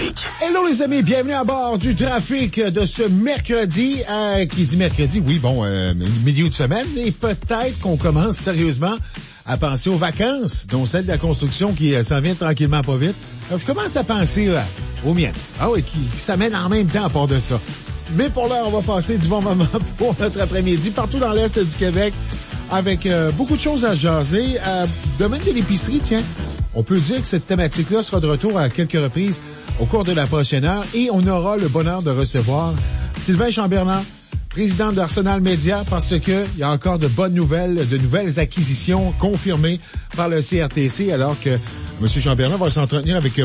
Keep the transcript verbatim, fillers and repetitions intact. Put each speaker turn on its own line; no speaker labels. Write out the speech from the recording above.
Trafic.
Hello les amis, bienvenue à bord du Trafic de ce mercredi. Euh, qui dit mercredi, oui, bon, euh, milieu de semaine, et peut-être qu'on commence sérieusement à penser aux vacances, dont celle de la construction qui euh, s'en vient tranquillement pas vite. Alors, je commence à penser euh, aux miennes. Ah oui, qui, qui s'amènent en même temps à part de ça. Mais pour l'heure, on va passer du bon moment pour notre après-midi partout dans l'Est du Québec avec euh, beaucoup de choses à jaser. Euh, domaine de l'épicerie, tiens, on peut dire que cette thématique-là sera de retour à quelques reprises au cours de la prochaine heure et on aura le bonheur de recevoir Sylvain Chambernat, président d'Arsenal Média, parce que il y a encore de bonnes nouvelles, de nouvelles acquisitions confirmées par le C R T C, alors que M. Chambernat va s'entretenir avec